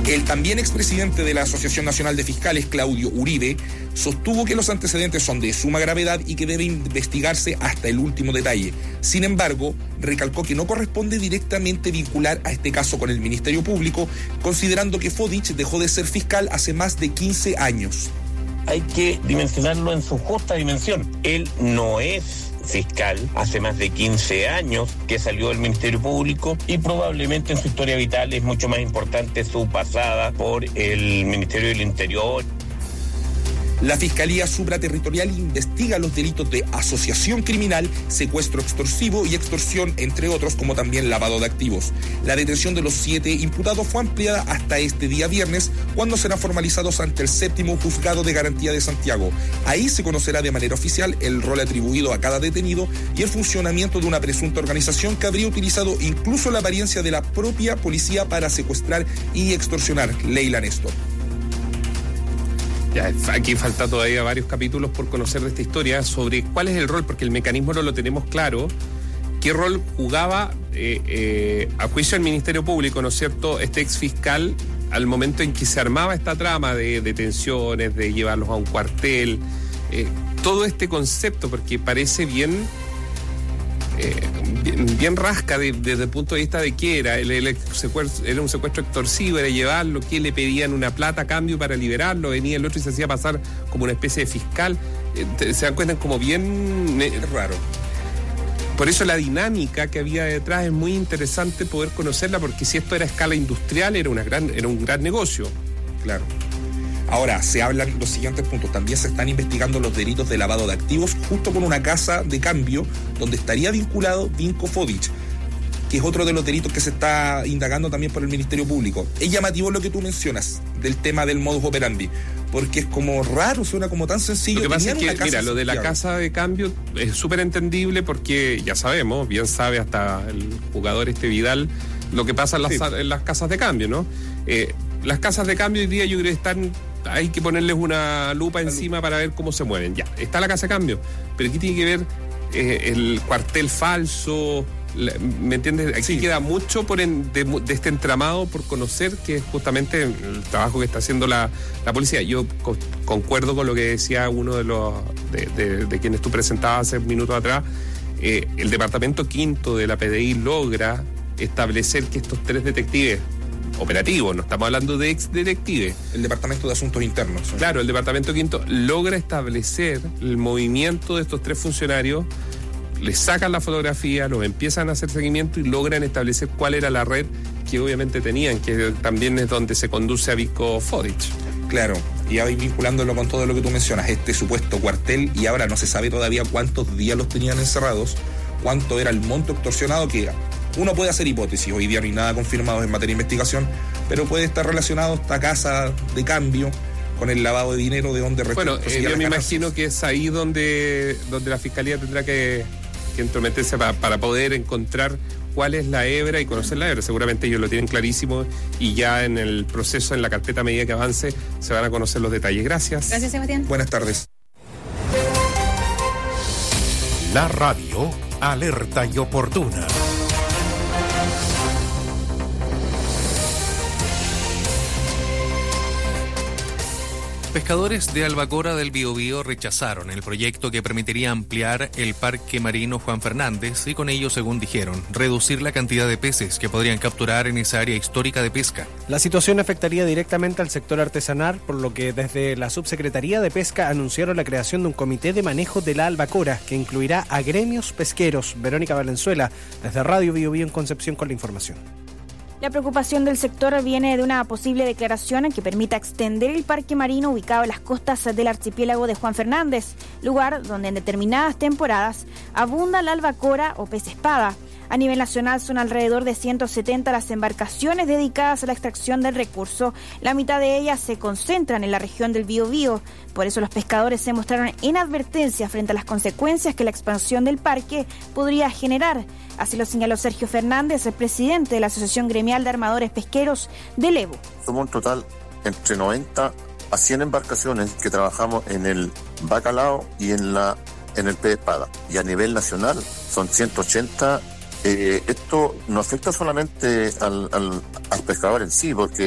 El también expresidente de la Asociación Nacional de Fiscales, Claudio Uribe, sostuvo que los antecedentes son de suma gravedad y que debe investigarse hasta el último detalle. Sin embargo, recalcó que no corresponde directamente vincular a este caso con el Ministerio Público, considerando que Fodich dejó de ser fiscal hace más de 15 años. Hay que dimensionarlo en su justa dimensión. Él no es fiscal, hace más de 15 años que salió del Ministerio Público y probablemente en su historia vital es mucho más importante su pasada por el Ministerio del Interior. La Fiscalía Supraterritorial investiga los delitos de asociación criminal, secuestro extorsivo y extorsión, entre otros, como también lavado de activos. La detención de los 7 imputados fue ampliada hasta este día viernes, cuando serán formalizados ante el 7º Juzgado de Garantía de Santiago. Ahí se conocerá de manera oficial el rol atribuido a cada detenido y el funcionamiento de una presunta organización que habría utilizado incluso la apariencia de la propia policía para secuestrar y extorsionar. Leila Néstor. Ya, aquí falta todavía varios capítulos por conocer de esta historia sobre cuál es el rol, porque el mecanismo no lo tenemos claro. ¿Qué rol jugaba, a juicio del Ministerio Público, ¿no es cierto?, este ex fiscal al momento en que se armaba esta trama de detenciones, de llevarlos a un cuartel? Todo este concepto, porque parece bien rasca desde el punto de vista de qué era. Era un secuestro extorsivo, era llevarlo, que le pedían una plata a cambio para liberarlo, venía el otro y se hacía pasar como una especie de fiscal. Se dan cuenta como bien raro. Por eso la dinámica que había detrás es muy interesante poder conocerla, porque si esto era a escala industrial era un gran negocio. Claro. Ahora, se hablan los siguientes puntos. También se están investigando los delitos de lavado de activos justo con una casa de cambio donde estaría vinculado Vinko Fodich, que es otro de los delitos que se está indagando también por el Ministerio Público. Es llamativo lo que tú mencionas del tema del modus operandi, porque es como raro, suena como tan sencillo. Lo que pasa es que, mira, lo de la casa de cambio es súper entendible porque ya sabemos, bien sabe hasta el jugador Vidal, lo que pasa en las casas de cambio, ¿no? Las casas de cambio hoy día yo creo que hay que ponerles una lupa encima para ver cómo se mueven. Ya, está la casa de cambio, pero aquí tiene que ver el cuartel falso, ¿me entiendes? Aquí queda mucho de este entramado por conocer, que es justamente el trabajo que está haciendo la policía. Yo concuerdo con lo que decía uno de quienes tú presentabas hace minutos atrás. El departamento quinto de la PDI logra establecer que estos 3 detectives operativos, no estamos hablando de ex detectives. El Departamento de Asuntos Internos. ¿Sí? Claro, el Departamento Quinto logra establecer el movimiento de estos 3 funcionarios, les sacan la fotografía, los empiezan a hacer seguimiento y logran establecer cuál era la red que obviamente tenían, que también es donde se conduce a Vinko Fodich. Claro, y ahí vinculándolo con todo lo que tú mencionas, este supuesto cuartel, y ahora no se sabe todavía cuántos días los tenían encerrados, cuánto era el monto extorsionado, que uno puede hacer hipótesis, hoy día no hay nada confirmado en materia de investigación, pero puede estar relacionado esta casa de cambio con el lavado de dinero de donde... Bueno, yo me imagino que es ahí donde la Fiscalía tendrá que entrometerse para poder encontrar cuál es la hebra y conocer la hebra. Seguramente ellos lo tienen clarísimo y ya en el proceso, en la carpeta, a medida que avance, se van a conocer los detalles. Gracias. Gracias, Sebastián. Buenas tardes. La radio alerta y oportuna. Pescadores de Albacora del Biobío rechazaron el proyecto que permitiría ampliar el Parque Marino Juan Fernández y con ello, según dijeron, reducir la cantidad de peces que podrían capturar en esa área histórica de pesca. La situación afectaría directamente al sector artesanal, por lo que desde la Subsecretaría de Pesca anunciaron la creación de un comité de manejo de la Albacora que incluirá a gremios pesqueros. Verónica Valenzuela, desde Radio Biobío en Concepción, con la información. La preocupación del sector viene de una posible declaración que permita extender el parque marino ubicado en las costas del archipiélago de Juan Fernández, lugar donde en determinadas temporadas abunda la albacora o pez espada. A nivel nacional son alrededor de 170 las embarcaciones dedicadas a la extracción del recurso. La mitad de ellas se concentran en la región del Biobío. Por eso los pescadores se mostraron en advertencia frente a las consecuencias que la expansión del parque podría generar. Así lo señaló Sergio Fernández, el presidente de la Asociación Gremial de Armadores Pesqueros del Evo. Somos un total entre 90 a 100 embarcaciones que trabajamos en el bacalao y en el pez espada. Y a nivel nacional son 180. Esto no afecta solamente al pescador en sí, porque